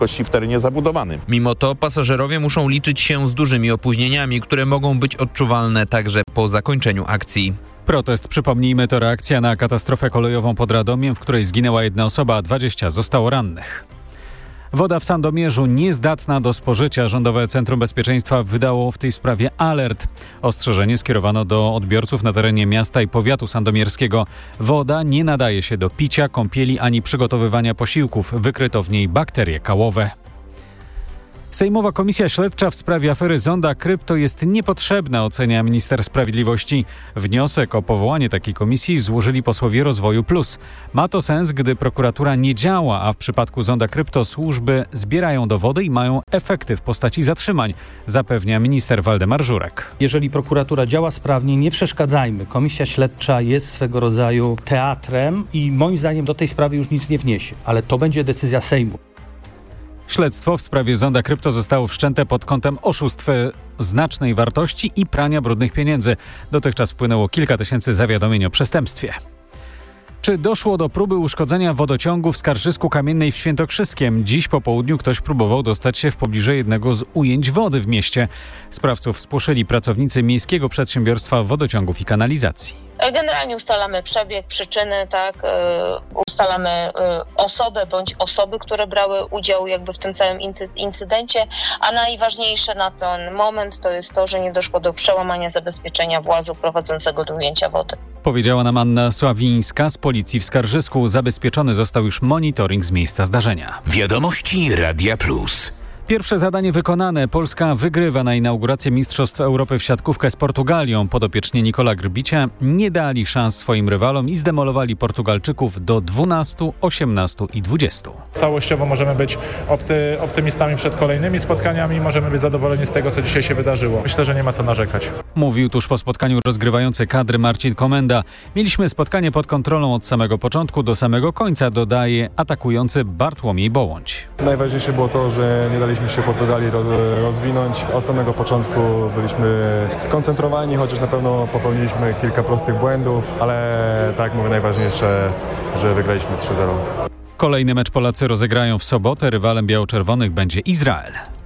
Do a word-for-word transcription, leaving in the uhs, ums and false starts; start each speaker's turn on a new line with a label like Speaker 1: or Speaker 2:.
Speaker 1: w terenie zabudowanym.
Speaker 2: Mimo to pasażerowie muszą liczyć się z dużymi opóźnieniami, które mogą być odczuwalne także po zakończeniu akcji.
Speaker 3: Protest, przypomnijmy, to reakcja na katastrofę kolejową pod Radomiem, w której zginęła jedna osoba, a dwadzieścia zostało rannych. Woda w Sandomierzu niezdatna do spożycia. Rządowe Centrum Bezpieczeństwa wydało w tej sprawie alert. Ostrzeżenie skierowano do odbiorców na terenie miasta i powiatu sandomierskiego. Woda nie nadaje się do picia, kąpieli ani przygotowywania posiłków. Wykryto w niej bakterie kałowe. Sejmowa Komisja Śledcza w sprawie afery Zonda Krypto jest niepotrzebna, ocenia minister sprawiedliwości. Wniosek o powołanie takiej komisji złożyli posłowie Rozwoju Plus. Ma to sens, gdy prokuratura nie działa, a w przypadku Zonda Krypto służby zbierają dowody i mają efekty w postaci zatrzymań, zapewnia minister Waldemar Żurek.
Speaker 4: Jeżeli prokuratura działa sprawnie, nie przeszkadzajmy. Komisja Śledcza jest swego rodzaju teatrem i moim zdaniem do tej sprawy już nic nie wniesie, ale to będzie decyzja Sejmu.
Speaker 3: Śledztwo w sprawie Zonda Krypto zostało wszczęte pod kątem oszustw znacznej wartości i prania brudnych pieniędzy. Dotychczas wpłynęło kilka tysięcy zawiadomień o przestępstwie. Czy doszło do próby uszkodzenia wodociągu w Skarżysku Kamiennej w Świętokrzyskiem? Dziś po południu ktoś próbował dostać się w pobliże jednego z ujęć wody w mieście. Sprawców spłoszyli pracownicy Miejskiego Przedsiębiorstwa Wodociągów i Kanalizacji.
Speaker 5: Generalnie ustalamy przebieg, przyczyny, tak, yy, ustalamy yy, osobę bądź osoby, które brały udział jakby w tym całym incydencie, a najważniejsze na ten moment to jest to, że nie doszło do przełamania zabezpieczenia włazu prowadzącego do ujęcia wody.
Speaker 3: Powiedziała nam Anna Sławińska z Policji w Skarżysku. Zabezpieczony został już monitoring z miejsca zdarzenia.
Speaker 6: Wiadomości Radia Plus.
Speaker 3: Pierwsze zadanie wykonane. Polska wygrywa na inaugurację Mistrzostw Europy w siatkówkę z Portugalią. Podopieczni Nikola Grbicia nie dali szans swoim rywalom i zdemolowali Portugalczyków do dwunastu, osiemnastu i dwudziestu.
Speaker 7: Całościowo możemy być opty, optymistami przed kolejnymi spotkaniami. Możemy być zadowoleni z tego, co dzisiaj się wydarzyło. Myślę, że nie ma co narzekać.
Speaker 3: Mówił tuż po spotkaniu rozgrywający kadry Marcin Komenda. Mieliśmy spotkanie pod kontrolą od samego początku do samego końca, dodaje atakujący Bartłomiej Bołądź.
Speaker 8: Najważniejsze było to, że nie daliśmy się Portugalii rozwinąć. Od samego początku byliśmy skoncentrowani, chociaż na pewno popełniliśmy kilka prostych błędów, ale tak mówię, najważniejsze, że wygraliśmy trzy zero.
Speaker 3: Kolejny mecz Polacy rozegrają w sobotę. Rywalem biało-czerwonych będzie Izrael.